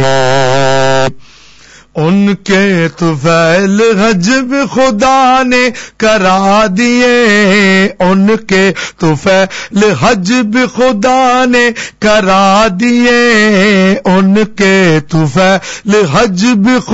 उनके तुफैल हज भी खुदा ने करा दिए, उनके तुफैल हज भी खुदा ने करा दिए, उनके तुफैल हज भी